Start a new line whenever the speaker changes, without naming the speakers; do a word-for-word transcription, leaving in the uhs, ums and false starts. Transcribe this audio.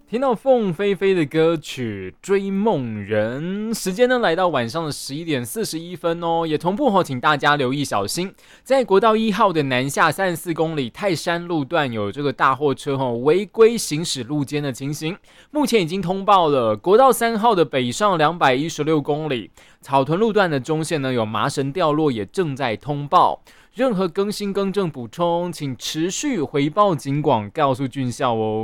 听到凤飞飞的歌曲《追梦人》，时间呢来到晚上的十一点四十一分哦，也同步哦，请大家留意小心，在国道一号的南下三十四公里泰山路段有这个大货车哦违规行驶路肩的情形，目前已经通报了。国道三号的北上两百一十六公里草屯路段的中线呢有麻绳掉落，也正在通报。任何更新更正补充，请持续回报警广告诉军校哦。